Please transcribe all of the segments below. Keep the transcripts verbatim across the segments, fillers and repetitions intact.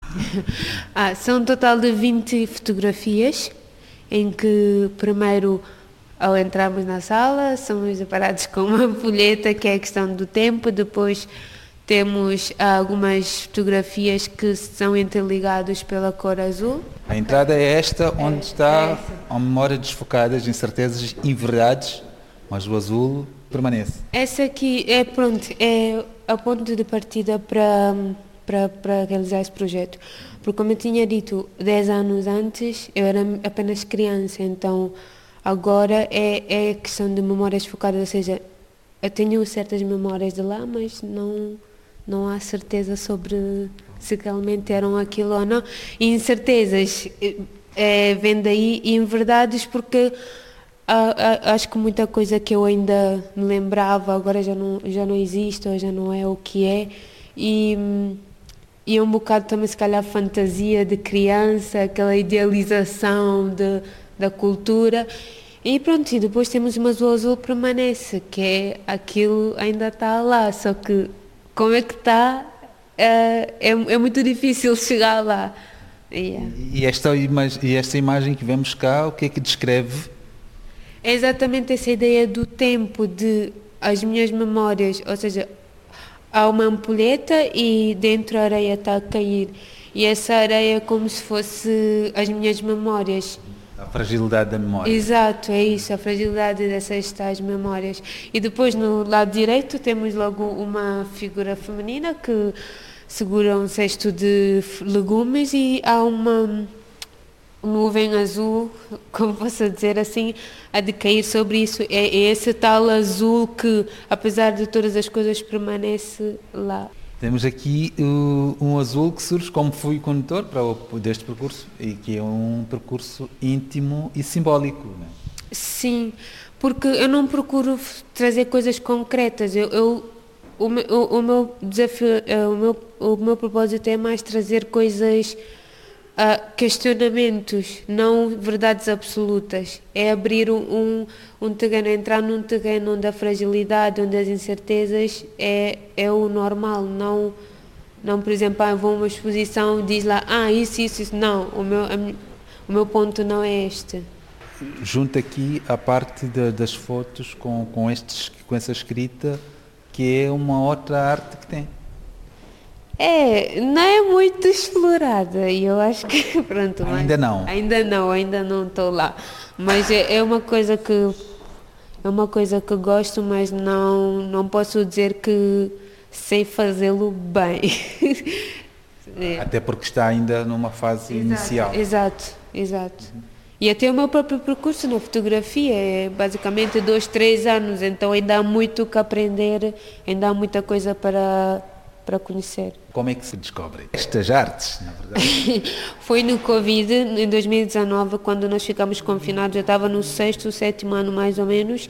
Ah, são um total de vinte fotografias, em que primeiro, ao entrarmos na sala, somos deparados com uma folheta que é a questão do tempo, depois temos algumas fotografias que são interligadas pela cor azul. A entrada é esta, onde É, está é essa. a memória desfocada, as incertezas e verdades, mas o azul permanece. Essa aqui é, pronto, é a ponto de partida para, para, para realizar esse projeto. Porque, como eu tinha dito, dez anos antes, eu era apenas criança, então agora é, é questão de memórias focadas, ou seja, eu tenho certas memórias de lá, mas não, não há certeza sobre se realmente eram aquilo ou não. E incertezas é, vem daí, e inverdades, porque ah, ah, acho que muita coisa que eu ainda me lembrava agora já não, já não existe ou já não é o que é. E, e é um bocado também, se calhar, fantasia de criança, aquela idealização de, da cultura. E pronto, e depois temos o azul azul permanece, que é aquilo ainda está lá, só que como é que está, é, é, é muito difícil chegar lá. Yeah. E esta, imag- e esta imagem que vemos cá, o que é que descreve? É exatamente essa ideia do tempo, de as minhas memórias, ou seja, há uma ampulheta e dentro a areia está a cair. E essa areia é como se fosse as minhas memórias. A fragilidade da memória. Exato, é isso, a fragilidade dessas tais memórias. E depois no lado direito temos logo uma figura feminina que segura um cesto de legumes e há uma nuvem azul, como posso dizer assim, a decair sobre isso. É, é esse tal azul que, apesar de todas as coisas, permanece lá. Temos aqui uh, um azul que surge como fui condutor para o, deste percurso e que é um percurso íntimo e simbólico. Não é? Sim, porque eu não procuro f- trazer coisas concretas. Eu, eu- o, meu, o, o meu desafio, eh, o meu, o meu propósito é mais trazer coisas, ah, questionamentos, não verdades absolutas. É abrir um, um, um terreno, entrar num terreno onde a fragilidade, onde as incertezas é, é o normal, não, não, por exemplo, ah, eu vou a uma exposição, diz lá, ah, isso, isso, isso. Não, o meu, a mi- o meu ponto não é este. Junto aqui a parte da- das fotos com, com, estes, com essa escrita, que é uma outra arte que tem. É, não é muito explorada e eu acho que, pronto, mas- Ainda não. Ainda não, ainda não estou lá. Mas é, é uma coisa que é uma coisa que gosto, mas não, não posso dizer que sei fazê-lo bem. É. Até porque está ainda numa fase inicial. Exato, exato. E até o meu próprio percurso na fotografia é basicamente dois, três anos, então ainda há muito que aprender, ainda há muita coisa para, para conhecer. Como é que se descobre estas artes, na verdade? Foi no Covid, em dois mil e dezanove, quando nós ficámos confinados, eu estava no sexto, sétimo ano mais ou menos,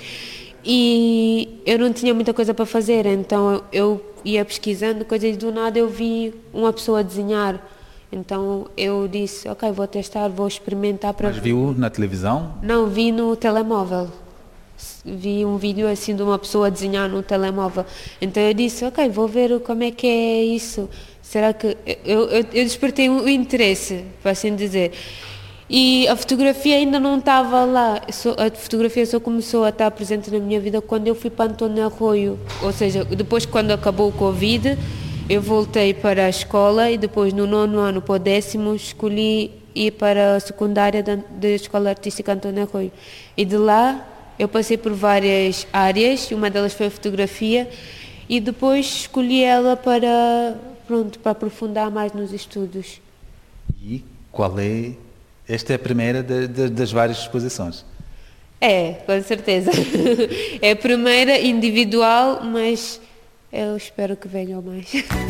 e eu não tinha muita coisa para fazer, então eu ia pesquisando coisas e do nada eu vi uma pessoa a desenhar. Então eu disse, ok, vou testar, vou experimentar para Mas viu na televisão? Não, vi no telemóvel. Vi um vídeo assim de uma pessoa a desenhar no telemóvel. Então eu disse, ok, vou ver como é que é isso. Será que... Eu, eu, eu despertei o interesse, para assim dizer. E a fotografia ainda não estava lá. Só- a fotografia só começou a estar presente na minha vida quando eu fui para António Arroio. Ou seja, depois quando acabou o Covid, eu voltei para a escola e depois no nono ano para o décimo escolhi ir para a secundária da, da Escola Artística António Arroio. E de lá eu passei por várias áreas, uma delas foi a fotografia e depois escolhi ela para, pronto, para aprofundar mais nos estudos. E qual é... Esta é a primeira de- de- das várias exposições. É, com certeza. É a primeira individual, mas eu espero que venham mais.